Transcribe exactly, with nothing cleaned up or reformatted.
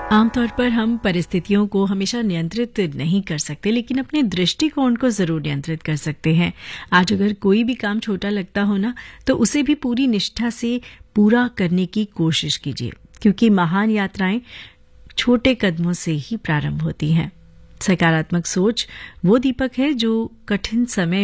आमतौर पर हम परिस्थितियों को हमेशा नियंत्रित नहीं कर सकते, लेकिन अपने दृष्टिकोण को जरूर नियंत्रित कर सकते हैं। आज अगर कोई भी काम छोटा लगता हो ना, तो उसे भी पूरी निष्ठा से पूरा करने की कोशिश कीजिए, क्योंकि महान यात्राएं छोटे कदमों से ही प्रारंभ होती हैं। सकारात्मक सोच वो दीपक है जो कठिन समय